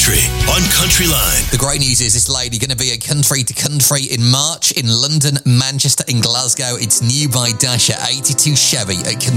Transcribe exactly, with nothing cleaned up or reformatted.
country on Country Line. The great news is this lady going to be a country to country in March in London, Manchester and Glasgow. It's new by Dasher eighty-two Chevy at Country